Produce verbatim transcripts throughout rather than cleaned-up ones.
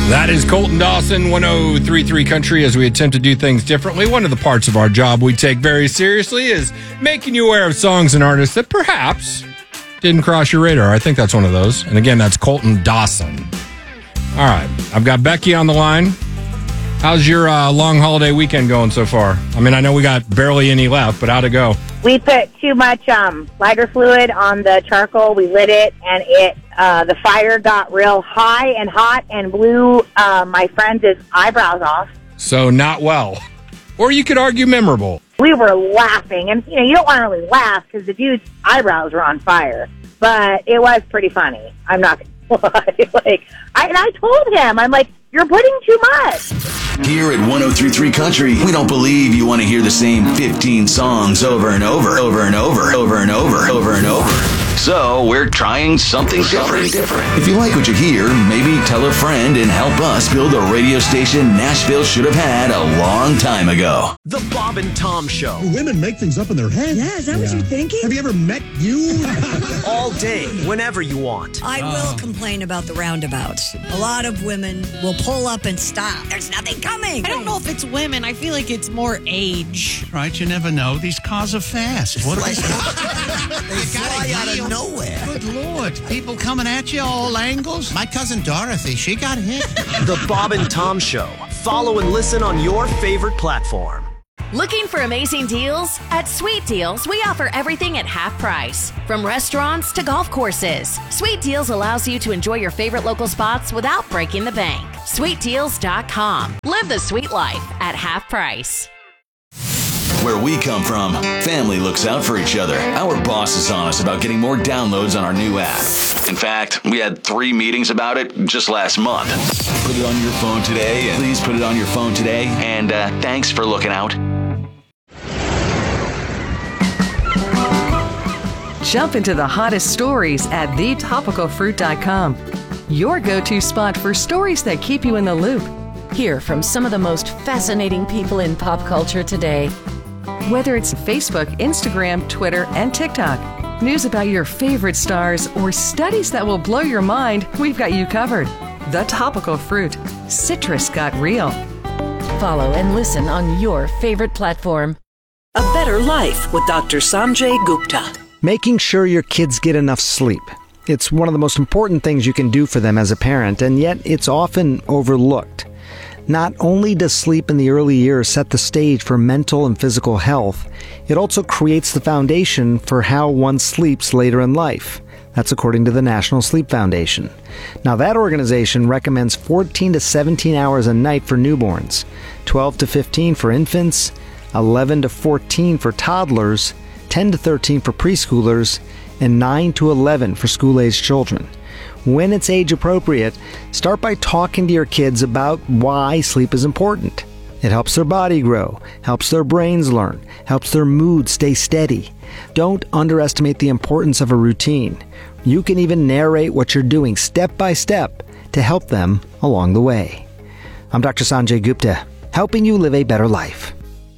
That is Colton Dawson, one oh three point three Country, as we attempt to do things differently. One of the parts of our job we take very seriously is making you aware of songs and artists that perhaps didn't cross your radar. I think that's one of those. And again, that's Colton Dawson. All right. I've got Becky on the line. How's your uh, long holiday weekend going so far? I mean, I know we got barely any left, but how'd it go? We put too much um, lighter fluid on the charcoal. We lit it, and it uh, the fire got real high and hot and blew uh, my friend's eyebrows off. So not well. Or you could argue memorable. We were laughing, and you know you don't want to really laugh because the dude's eyebrows were on fire. But it was pretty funny. I'm not going to lie. Like, I, and I told him, I'm like, you're putting too much. Here at one oh three point three Country, we don't believe you want to hear the same fifteen songs over and over, over and over, over and over, over and over. So we're trying something different. If you like what you hear, maybe tell a friend and help us build a radio station Nashville should have had a long time ago. The Bob and Tom Show. Women make things up in their head. Yeah, is that yeah. what you're thinking? Have you ever met you? All day, whenever you want. I will oh. complain about the roundabouts. A lot of women will pull up and stop. There's nothing coming. I don't know if it's women. I feel like it's more age. Right, you never know. These cars are fast. What are they? They fly out of nowhere. Good Lord. People coming at you all angles. My cousin Dorothy, she got hit. The Bob and Tom Show. Follow and listen on your favorite platform. Looking for amazing deals? At Sweet Deals, we offer everything at half price. From restaurants to golf courses, Sweet Deals allows you to enjoy your favorite local spots without breaking the bank. sweet deals dot com. Live the sweet life at half price. Where we come from, family looks out for each other. Our boss is on us about getting more downloads on our new app. In fact, we had three meetings about it just last month. Put it on your phone today, and please put it on your phone today, and uh, thanks for looking out. Jump into the hottest stories at the topical fruit dot com. Your go-to spot for stories that keep you in the loop. Hear from some of the most fascinating people in pop culture today. Whether it's Facebook, Instagram, Twitter, and TikTok, news about your favorite stars, or studies that will blow your mind, we've got you covered. The Topical Fruit. Citrus got real. Follow and listen on your favorite platform. A Better Life with Doctor Sanjay Gupta. Making sure your kids get enough sleep. It's one of the most important things you can do for them as a parent, and yet it's often overlooked. Not only does sleep in the early years set the stage for mental and physical health, it also creates the foundation for how one sleeps later in life. That's according to the National Sleep Foundation. Now, that organization recommends fourteen to seventeen hours a night for newborns, twelve to fifteen for infants, eleven to fourteen for toddlers, ten to thirteen for preschoolers, and nine to eleven for school-aged children. When it's age appropriate, start by talking to your kids about why sleep is important. It helps their body grow, helps their brains learn, helps their mood stay steady. Don't underestimate the importance of a routine. You can even narrate what you're doing step by step to help them along the way. I'm Doctor Sanjay Gupta, helping you live a better life.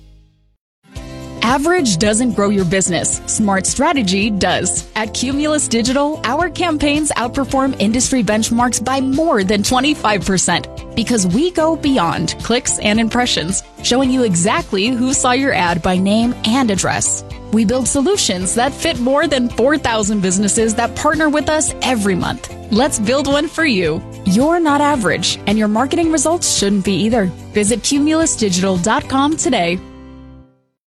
Average doesn't grow your business. Smart strategy does. At Cumulus Digital, our campaigns outperform industry benchmarks by more than twenty-five percent because we go beyond clicks and impressions, showing you exactly who saw your ad by name and address. We build solutions that fit more than four thousand businesses that partner with us every month. Let's build one for you. You're not average, and your marketing results shouldn't be either. Visit cumulus digital dot com today.